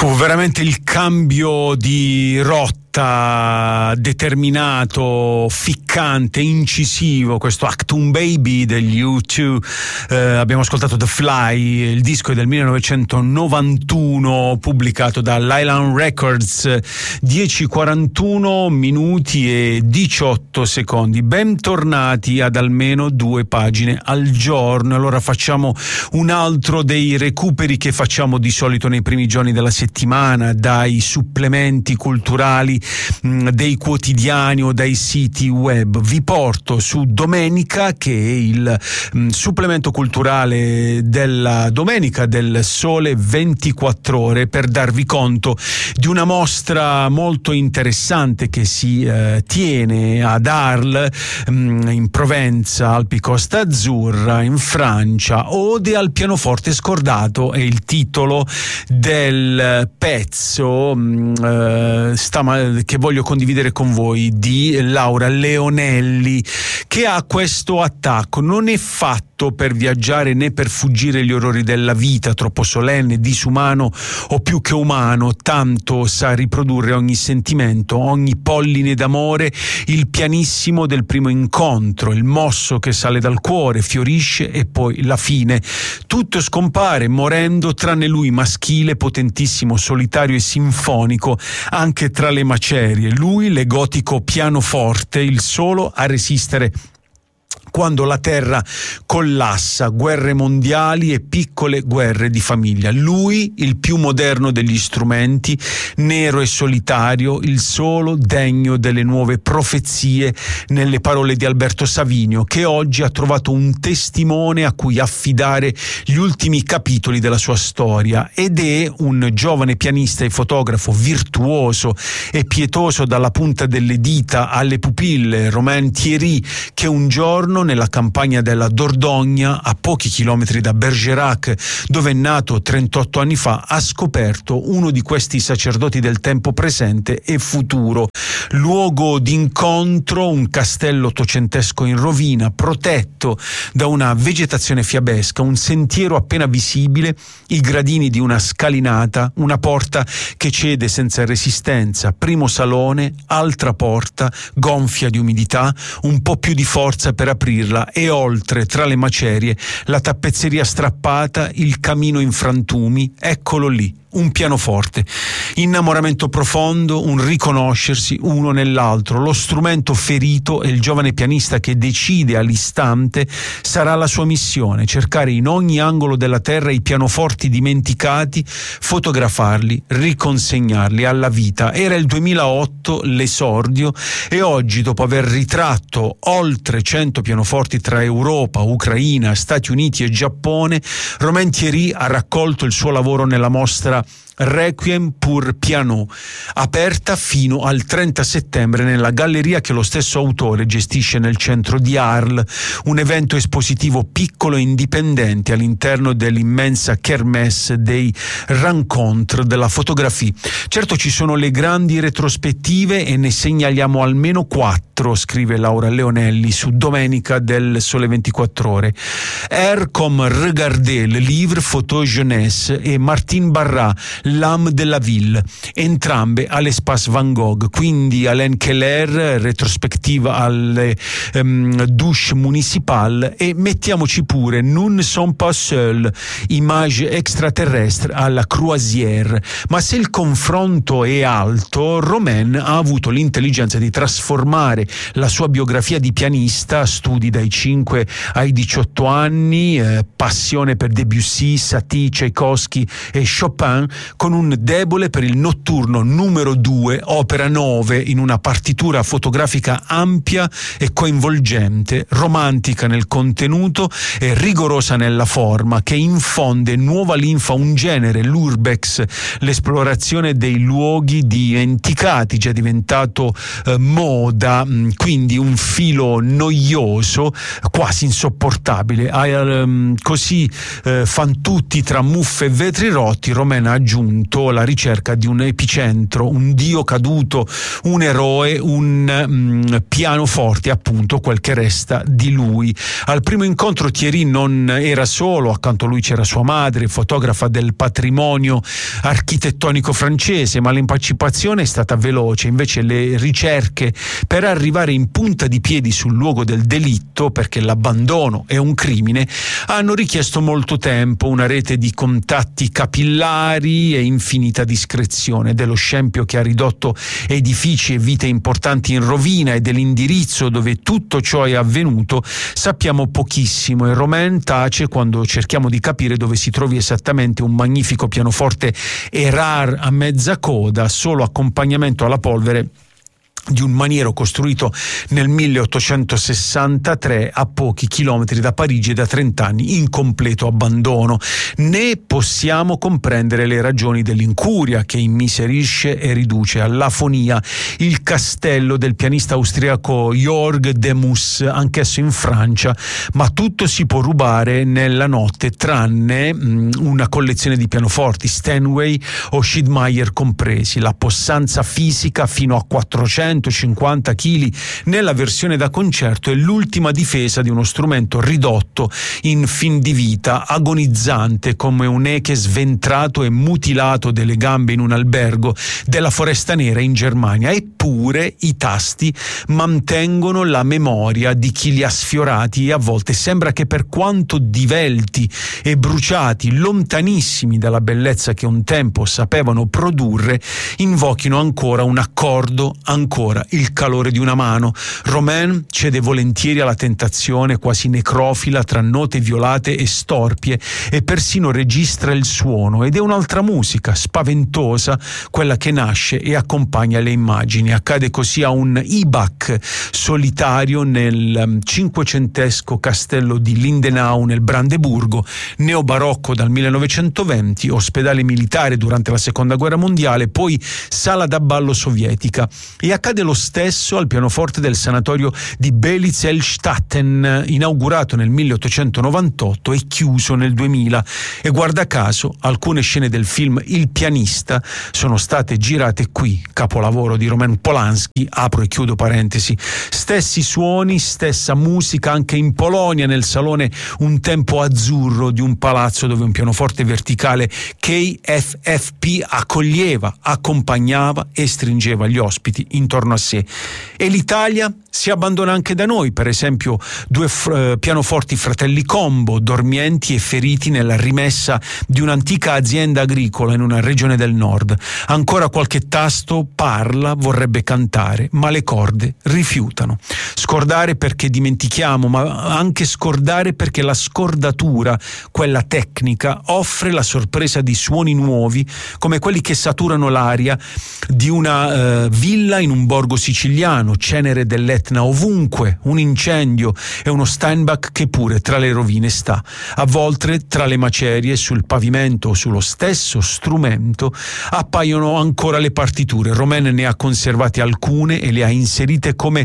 Fu veramente il cambio di rotta determinato, ficcante, incisivo, questo Achtung Baby degli U2. Abbiamo ascoltato The Fly, il disco è del 1991, pubblicato da Lylan Records. 10:41 minuti e 18 secondi. Bentornati ad almeno 2 pagine al giorno. Allora facciamo un altro dei recuperi che facciamo di solito nei primi giorni della settimana, dai supplementi culturali dei quotidiani o dai siti web. Vi porto su Domenica, che è il supplemento culturale della domenica del Sole 24 Ore, per darvi conto di una mostra molto interessante che si tiene ad Arles, in Provenza, Alpi Costa Azzurra, in Francia. Ode al pianoforte scordato è il titolo del pezzo che voglio condividere con voi, di Laura Leonelli, che ha questo attacco: non è fatto per viaggiare né per fuggire gli orrori della vita, troppo solenne, disumano o più che umano, tanto sa riprodurre ogni sentimento, ogni polline d'amore, il pianissimo del primo incontro, il mosso che sale dal cuore, fiorisce e poi la fine. Tutto scompare morendo, tranne lui maschile, potentissimo, solitario e sinfonico, anche tra le macerie. Lui, l'egotico pianoforte, il solo a resistere quando la terra collassa, guerre mondiali e piccole guerre di famiglia. Lui, il più moderno degli strumenti, nero e solitario, il solo degno delle nuove profezie, nelle parole di Alberto Savinio, che oggi ha trovato un testimone a cui affidare gli ultimi capitoli della sua storia, ed è un giovane pianista e fotografo virtuoso e pietoso dalla punta delle dita alle pupille, Romain Thierry, che un giorno nella campagna della Dordogne, a pochi chilometri da Bergerac, dove è nato 38 anni fa, ha scoperto uno di questi sacerdoti del tempo presente e futuro. Luogo d'incontro, un castello ottocentesco in rovina, protetto da una vegetazione fiabesca, un sentiero appena visibile, i gradini di una scalinata, una porta che cede senza resistenza, primo salone, altra porta, gonfia di umidità, un po' più di forza per aprirla, e oltre, tra le macerie, la tappezzeria strappata, il camino in frantumi. Eccolo lì, un pianoforte, innamoramento profondo, un riconoscersi uno nell'altro, lo strumento ferito, e il giovane pianista che decide all'istante sarà la sua missione: cercare in ogni angolo della terra i pianoforti dimenticati, fotografarli, riconsegnarli alla vita. Era il 2008 l'esordio, e oggi, dopo aver ritratto oltre 100 pianoforti tra Europa, Ucraina, Stati Uniti e Giappone, Romain Thierry ha raccolto il suo lavoro nella mostra Requiem pour piano, aperta fino al 30 settembre nella galleria che lo stesso autore gestisce nel centro di Arles, un evento espositivo piccolo e indipendente all'interno dell'immensa kermesse dei rencontre della fotografia. Certo, ci sono le grandi retrospettive e ne segnaliamo almeno 4, scrive Laura Leonelli su Domenica del Sole 24 Ore. Air comme regarder le livre photo jeunesse e Martin Barra, L'âme de la ville, entrambe all'Espace Van Gogh. Quindi Alain Keller, retrospettiva alle douche municipale, e mettiamoci pure Non sont pas seuls, image extraterrestre alla Croisière. Ma se il confronto è alto, Romain ha avuto l'intelligenza di trasformare la sua biografia di pianista, studi dai 5 ai 18 anni, passione per Debussy, Satie, Tchaikovsky e Chopin, con un debole per il notturno numero 2, opera 9, in una partitura fotografica ampia e coinvolgente, romantica nel contenuto e rigorosa nella forma, che infonde nuova linfa a un genere, l'urbex, l'esplorazione dei luoghi dimenticati, già diventato moda, quindi un filo noioso, quasi insopportabile. Così fan tutti tra muffe e vetri rotti. Romain ha aggiunto raggiunto la ricerca di un epicentro, un dio caduto, un eroe, un pianoforte, appunto quel che resta di lui. Al primo incontro Thierry non era solo, accanto a lui c'era sua madre, fotografa del patrimonio architettonico francese, ma l'emancipazione è stata veloce. Invece le ricerche per arrivare in punta di piedi sul luogo del delitto, perché l'abbandono è un crimine, hanno richiesto molto tempo, una rete di contatti capillari e infinita discrezione. Dello scempio che ha ridotto edifici e vite importanti in rovina e dell'indirizzo dove tutto ciò è avvenuto sappiamo pochissimo, e Romain tace quando cerchiamo di capire dove si trovi esattamente un magnifico pianoforte Erard a mezza coda, solo accompagnamento alla polvere di un maniero costruito nel 1863 a pochi chilometri da Parigi e da 30 anni in completo abbandono. Ne possiamo comprendere le ragioni dell'incuria che immiserisce e riduce all'afonia il castello del pianista austriaco Jörg Demus, anch'esso in Francia, ma tutto si può rubare nella notte tranne una collezione di pianoforti, Steinway o Schiedmayer compresi, la possanza fisica fino a 450 kg nella versione da concerto è l'ultima difesa di uno strumento ridotto in fin di vita, agonizzante come un eche sventrato e mutilato delle gambe in un albergo della Foresta Nera in Germania. Eppure i tasti mantengono la memoria di chi li ha sfiorati, e a volte sembra che, per quanto divelti e bruciati, lontanissimi dalla bellezza che un tempo sapevano produrre, invochino ancora un accordo, ancora il calore di una mano. Romain cede volentieri alla tentazione quasi necrofila tra note violate e storpie, e persino registra il suono, ed è un'altra musica spaventosa quella che nasce e accompagna le immagini. Accade così a un Ibach solitario nel cinquecentesco castello di Lindenau nel Brandeburgo, neobarocco dal 1920, ospedale militare durante la seconda guerra mondiale, poi sala da ballo sovietica. E accade lo stesso al pianoforte del sanatorio di Belitz-Elstatten, inaugurato nel 1898 e chiuso nel 2000, e guarda caso alcune scene del film Il pianista sono state girate qui, capolavoro di Roman Polanski, apro e chiudo parentesi. Stessi suoni, stessa musica anche in Polonia, nel salone un tempo azzurro di un palazzo dove un pianoforte verticale KFFP accoglieva, accompagnava e stringeva gli ospiti intorno a sé. E l'Italia si abbandona anche da noi, per esempio due pianoforti fratelli Combo, dormienti e feriti nella rimessa di un'antica azienda agricola in una regione del nord. Ancora qualche tasto parla, vorrebbe cantare, ma le corde rifiutano. Scordare perché dimentichiamo, ma anche scordare perché la scordatura, quella tecnica, offre la sorpresa di suoni nuovi, come quelli che saturano l'aria di una villa in un borgo siciliano, cenere dell'Etna ovunque, un incendio e uno Steinbach che pure tra le rovine sta. A volte tra le macerie, sul pavimento o sullo stesso strumento appaiono ancora le partiture. Romain ne ha conservate alcune e le ha inserite come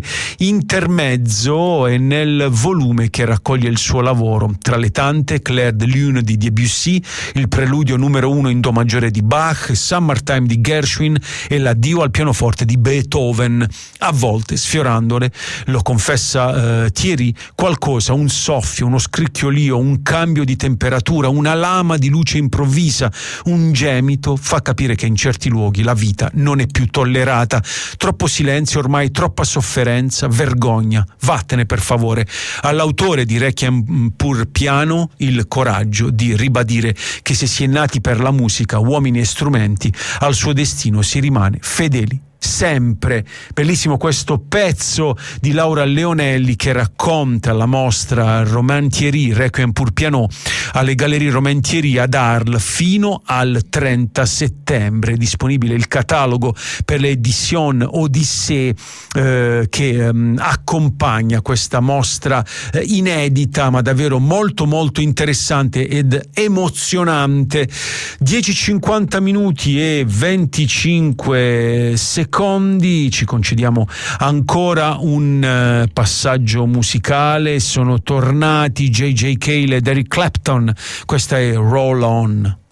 intermezzo e nel volume che raccoglie il suo lavoro. Tra le tante, Clair de Lune di Debussy, il preludio numero 1 in do maggiore di Bach, Summertime di Gershwin e l'addio al pianoforte di Beethoven. A volte, sfiorandole, lo confessa Thierry, qualcosa, un soffio, uno scricchiolio, un cambio di temperatura, una lama di luce improvvisa, un gemito fa capire che in certi luoghi la vita non è più tollerata. Troppo silenzio ormai, troppa sofferenza, vergogna. Vattene per favore. All'autore di Requiem pour piano il coraggio di ribadire che se si è nati per la musica, uomini e strumenti, al suo destino si rimane fedeli sempre. Bellissimo questo pezzo di Laura Leonelli che racconta la mostra Romain Thierry Requiem pour piano alle Gallerie Romain Thierry ad Arles fino al 30 settembre. Disponibile il catalogo per le Edition Odyssée che accompagna questa mostra inedita ma davvero molto molto interessante ed emozionante. 10:50 minuti e 25 secondi, ci concediamo ancora un passaggio musicale. Sono tornati J.J. Cale ed Eric Clapton, questa è Roll On.